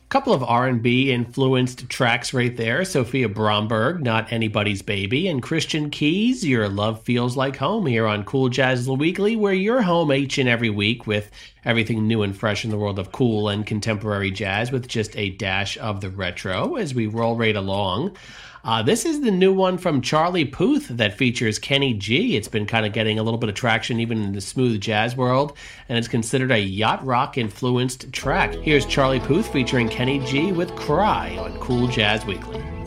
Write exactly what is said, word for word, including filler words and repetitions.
Couple of R and B influenced tracks right there. Sophia Bromberg, Not Anybody's Baby, and Christian Keys, Your Love Feels Like Home, here on Cool Jazz Weekly, where you're home each and every week with everything new and fresh in the world of cool and contemporary jazz with just a dash of the retro as we roll right along. Uh, this is the new one from Charlie Puth that features Kenny G. It's been kind of getting a little bit of traction even in the smooth jazz world, and it's considered a yacht rock influenced track. Here's Charlie Puth featuring Kenny G with Cry on Cool Jazz Weekly.